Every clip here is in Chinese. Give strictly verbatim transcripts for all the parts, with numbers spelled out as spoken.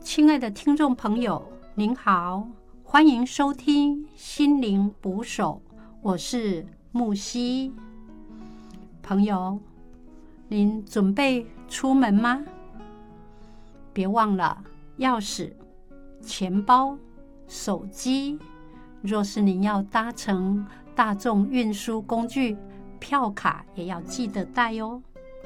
亲爱的听众朋友，您好，欢迎收听心灵捕手，我是木西。朋友，您准备出门吗？别忘了钥匙、钱包、手机。若是您要搭乘大众运输工具，票卡也要记得带哦。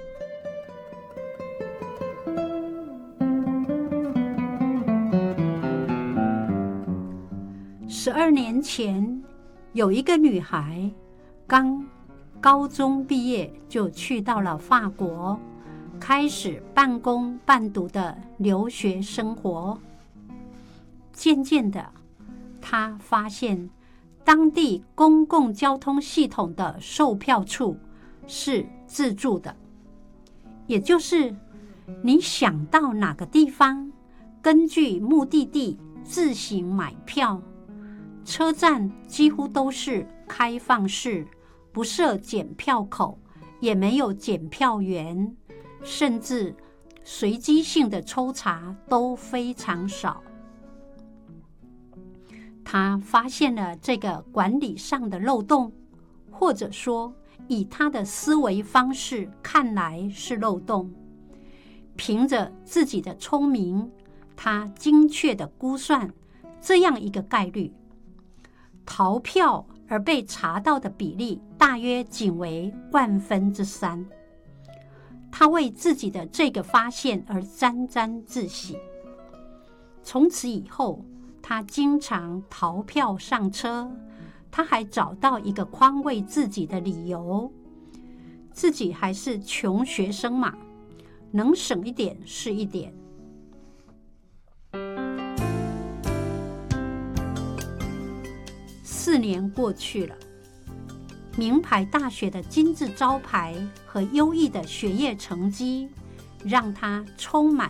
十二年前，有一个女孩刚高中毕业就去到了法国，开始半工半读的留学生活。渐渐的，她发现当地公共交通系统的售票处是自助的，也就是你想到哪个地方，根据目的地自行买票。车站几乎都是开放式，不设检票口，也没有检票员，甚至随机性的抽查都非常少。他发现了这个管理上的漏洞，或者说以他的思维方式看来是漏洞。凭着自己的聪明，他精确地估算这样一个概率，逃票而被查到的比例大约仅为万分之三。他为自己的这个发现而沾沾自喜。从此以后，他经常逃票上车。他还找到一个宽慰自己的理由，自己还是穷学生嘛，能省一点是一点。四年过去了，名牌大学的金字招牌和优异的学业成绩让他充满